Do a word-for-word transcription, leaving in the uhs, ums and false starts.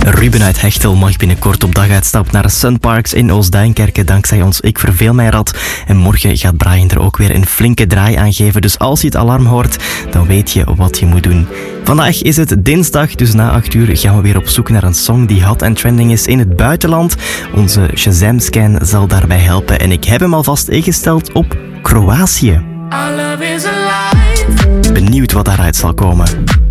Ruben uit Hechtel mag binnenkort op daguitstap naar Sunparks in Oostduinkerke dankzij ons Ik Verveel Mij Rad. En morgen gaat Brian er ook weer een flinke draai aan geven. Dus als je het alarm hoort, dan weet je wat je moet doen. Vandaag is het dinsdag, dus na acht uur gaan we weer op zoek naar een song die hot en trending is in het buitenland. Onze Shazam-scan zal daarbij helpen. En ik heb hem alvast ingesteld op Kroatië. Benieuwd wat daaruit zal komen.